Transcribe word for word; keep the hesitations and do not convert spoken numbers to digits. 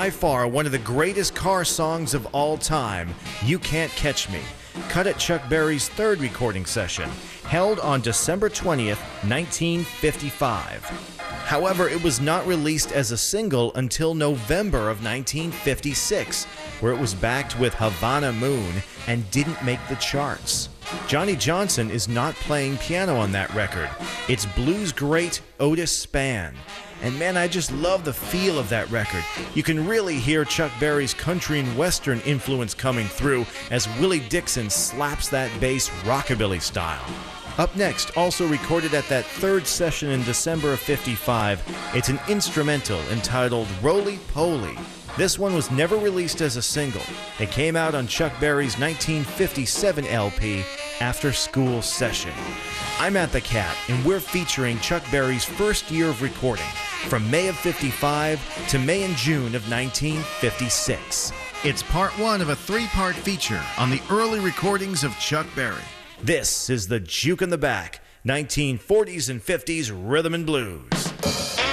by far one of the greatest car songs of all time, You Can't Catch Me, cut at Chuck Berry's third recording session, held on December twentieth, nineteen fifty-five. However, it was not released as a single until November of nineteen fifty-six, where it was backed with Havana Moon and didn't make the charts. Johnny Johnson is not playing piano on that record. It's blues great Otis Spann. And man, I just love the feel of that record. You can really hear Chuck Berry's country and western influence coming through as Willie Dixon slaps that bass rockabilly style. Up next, also recorded at that third session in December of fifty-five, it's an instrumental entitled Roly Poly. This one was never released as a single. It came out on Chuck Berry's nineteen fifty-seven L P, After School Session. I'm At the Cat, and we're featuring Chuck Berry's first year of recording, from May of fifty-five to May and June of nineteen fifty-six. It's part one of a three-part feature on the early recordings of Chuck Berry. This is the Juke in the Back, nineteen forties and fifties Rhythm and Blues.